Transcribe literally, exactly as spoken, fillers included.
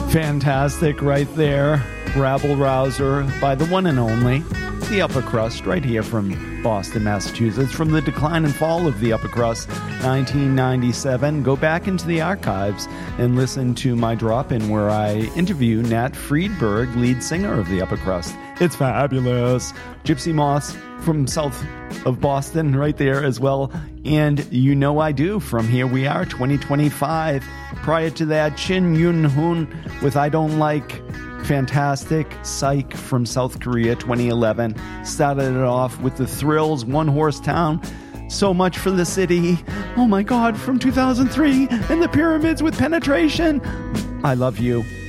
Fantastic right there. Rabble Rouser by the one and only The Upper Crust, right here from Boston, Massachusetts. From the decline and fall of The Upper Crust, nineteen ninety-seven. Go back into the archives and listen to my drop-in where I interview Nat Friedberg, lead singer of The Upper Crust. It's fabulous. Gypsy Moss from south of Boston right there as well. And You Know I Do from Here We Are twenty twenty-five. Prior to that, Shin Yun Hoon with I Don't Like. Fantastic. Psych from South Korea twenty eleven. Started it off with The Thrills, One Horse Town. So Much for the City. Oh my God, from two thousand three. And The Pyramids with Penetration. I Love You.